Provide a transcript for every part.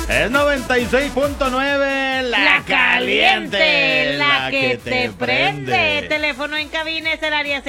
Es 96.9, la caliente, la que te prende. Teléfono en cabina es el área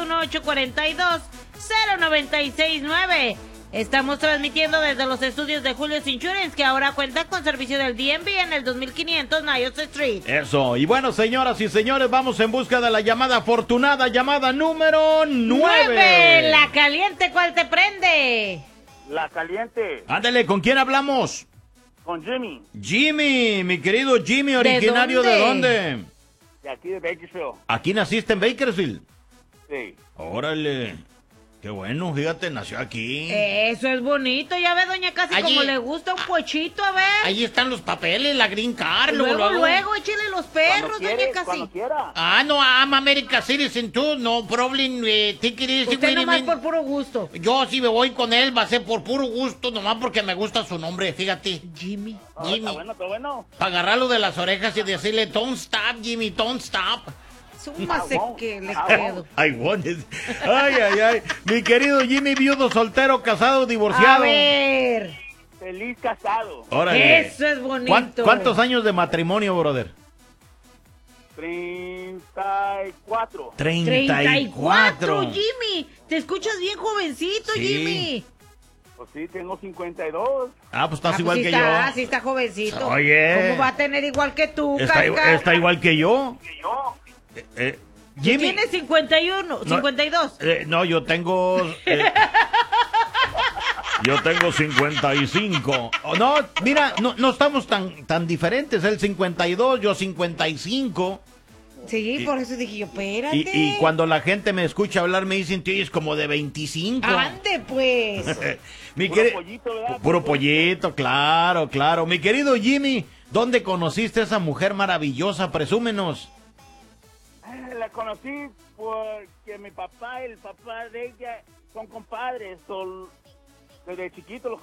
661-842-0969. Estamos transmitiendo desde los estudios de Julio's Insurance, que ahora cuenta con servicio del DMV en el 2500 Niles Street. Eso, y bueno, señoras y señores, vamos en busca de la llamada afortunada, llamada número 9. La caliente, ¿cuál te prende? La caliente. Ándale, ¿con quién hablamos? Con Jimmy. Jimmy, mi querido Jimmy, originario ¿de dónde? De aquí de Bakersfield. ¿Aquí naciste en Bakersfield? Sí. Órale, qué bueno, fíjate, nació aquí. Eso es bonito, ya ve, doña Casi, Allí- como le gusta un pochito, a ver. Ahí están los papeles, la green card. Luego, échale los perros, Cuando doña quiere, Casi. cuando quiera. Ah, no, I'm American citizen too, no problem, take it easy, Usted wait a nomás minute. por puro gusto. Yo si me voy con él va a ser por puro gusto, nomás porque me gusta su nombre, fíjate. Jimmy. Jimmy. Está bueno. Para agarrarlo de las orejas y decirle, don't stop, Jimmy, don't stop. Súmase que le Ah, quedo. Ay, ay, mi querido Jimmy, viudo, soltero, casado, A divorciado. ver. Feliz casado. Órale. Eso es bonito. ¿Cuántos años de matrimonio, brother? 34. 34, Jimmy. Te escuchas bien jovencito, Sí. Jimmy. Pues sí, tengo 52. Ah, pues estás Ah, igual pues que sí está, yo. sí está jovencito. Oye. ¿Cómo va a tener igual que tú, Está Casca? igual que yo. Yo. Jimmy. Tienes 51, 52. No, yo tengo... yo tengo 55. Oh, no, mira, no estamos tan diferentes. Él 52, yo 55. Sí, por eso dije yo, espérate. Y cuando la gente me escucha hablar me dicen, tío, es como de 25. Ande, pues. Puro pollito, ¿verdad? Puro pollito, claro. Mi querido Jimmy, ¿dónde conociste a esa mujer maravillosa? Presúmenos. La conocí porque mi papá y el papá de ella son compadres. Desde chiquito los